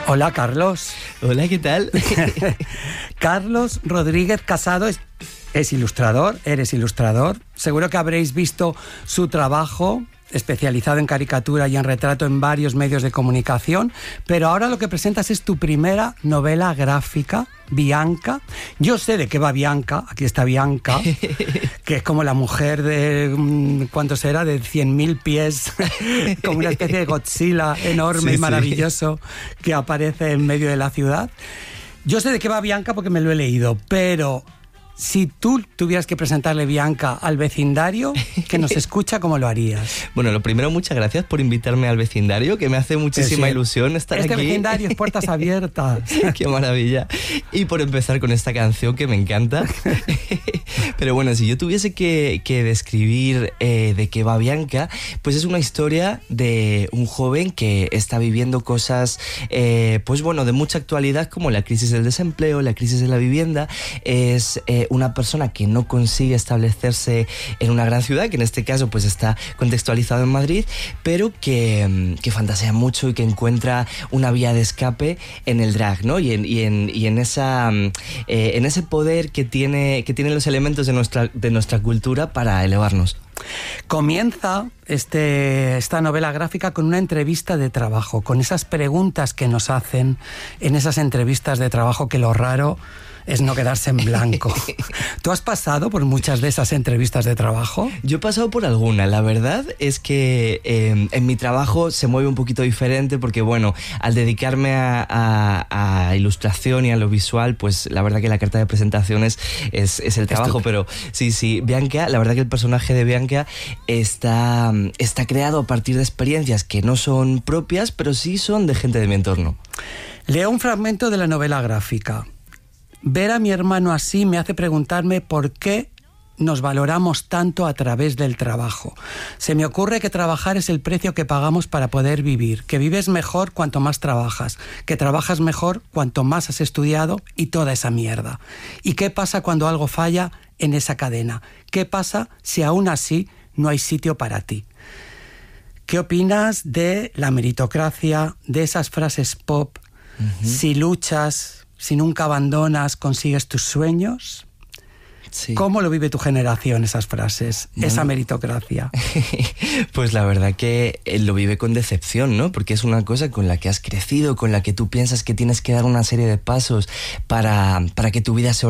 Hola, Carlos. Hola, ¿qué tal? Carlos Rodríguez Casado es ilustrador, eres ilustrador. Seguro que habréis visto su trabajo especializado en caricatura y en retrato en varios medios de comunicación, pero ahora lo que presentas es tu primera novela gráfica, Bianca. Yo sé de qué va Bianca, aquí está Bianca, que es como la mujer de, ¿cuánto será? De 100.000 pies, como una especie de Godzilla enorme y maravilloso que aparece en medio de la ciudad. Yo sé de qué va Bianca porque me lo he leído, pero si tú tuvieras que presentarle Bianca al vecindario que nos escucha, ¿cómo lo harías? Bueno, lo primero, muchas gracias por invitarme al vecindario, que me hace muchísima ilusión estar aquí. Este vecindario es puertas abiertas. ¡Qué maravilla! Y por empezar con esta canción que me encanta. Pero bueno, si yo tuviese que describir de qué va Bianca, pues es una historia de un joven que está viviendo cosas, pues bueno, de mucha actualidad, como la crisis del desempleo, la crisis de la vivienda. Es una persona que no consigue establecerse en una gran ciudad, que en este caso pues está contextualizado en Madrid, pero que fantasea mucho y que encuentra una vía de escape en el drag, ¿no? Y en ese poder que tienen los elementos de nuestra cultura para elevarnos. Comienza esta novela gráfica con una entrevista de trabajo, con esas preguntas que nos hacen en esas entrevistas de trabajo, que lo raro es no quedarse en blanco. ¿Tú has pasado por muchas de esas entrevistas de trabajo? Yo he pasado por alguna. La verdad es que en mi trabajo se mueve un poquito diferente porque, bueno, al dedicarme a ilustración y a lo visual, pues la verdad que la carta de presentaciones es el trabajo. Pero sí, Bianca, la verdad que el personaje de Bianca está creado a partir de experiencias que no son propias, pero sí son de gente de mi entorno. Leo un fragmento de la novela gráfica. Ver a mi hermano así me hace preguntarme por qué nos valoramos tanto a través del trabajo. Se me ocurre que trabajar es el precio que pagamos para poder vivir, que vives mejor cuanto más trabajas, que trabajas mejor cuanto más has estudiado y toda esa mierda. ¿Y qué pasa cuando algo falla en esa cadena? ¿Qué pasa si aún así no hay sitio para ti? ¿Qué opinas de la meritocracia, de esas frases pop? Si luchas, si nunca abandonas, consigues tus sueños. Sí. ¿Cómo lo vive tu generación esas frases, esa meritocracia? Pues la verdad que lo vive con decepción, ¿no? Porque es una cosa con la que has crecido, con la que tú piensas que tienes que dar una serie de pasos para que tu vida se